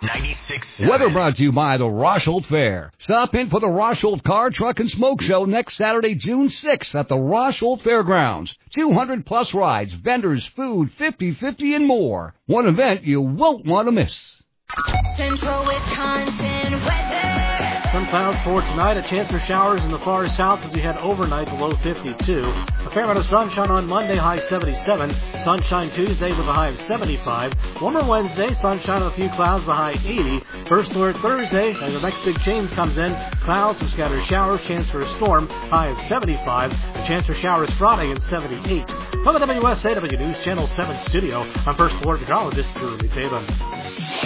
96.7. Weather brought to you by the Rosholt Fair. Stop in for the Rosholt Car, Truck, and Smoke Show next Saturday, June 6th at the Rosholt Fairgrounds. 200-plus rides, vendors, food, 50/50, and more. One event you won't want to miss. Central Wisconsin weather. Some clouds for tonight. A chance for showers in the far south as we head overnight to low 52. A fair amount of sunshine on Monday, high 77. Sunshine Tuesday with a high of 75. Warmer Wednesday, sunshine with a few clouds, a high 80. First alert Thursday, as the next big change comes in. Clouds, some scattered showers, chance for a storm, high of 75. A chance for showers Friday at 78. From the WSAW News Channel 7 studio, I'm First Alert Meteorologist Drew Taylor.